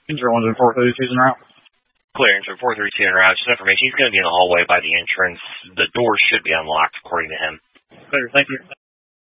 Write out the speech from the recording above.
Control 432 en route. Clear, Engine 432 en route. Just information, he's going to be in the hallway by the entrance. The door should be unlocked, according to him. Clear, thank you.